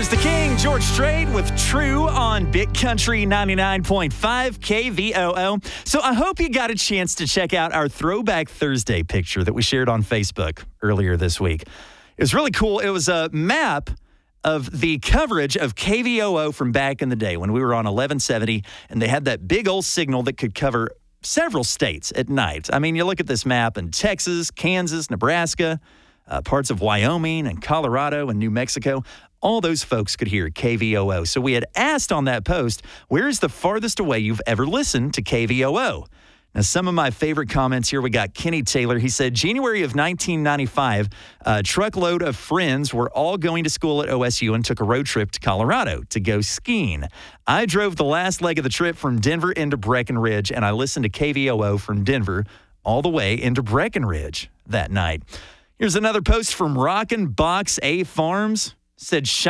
Here's the king, George Strait, with True on Big Country 99.5 KVOO. So I hope you got a chance to check out our Throwback Thursday picture that we shared on Facebook earlier this week. It was really cool. It was a map of the coverage of KVOO from back in the day when we were on 1170, and they had that big old signal that could cover several states at night. I mean, you look at this map in Texas, Kansas, Nebraska, parts of Wyoming and Colorado and New Mexico. All those folks could hear KVOO. So we had asked on that post, where is the farthest away you've ever listened to KVOO? Now, some of my favorite comments here, we got Kenny Taylor. He said, January of 1995, a truckload of friends were all going to school at OSU and took a road trip to Colorado to go skiing. I drove the last leg of the trip from Denver into Breckenridge, and I listened to KVOO from Denver all the way into Breckenridge that night. Here's another post from Rockin' Box A Farms. Said,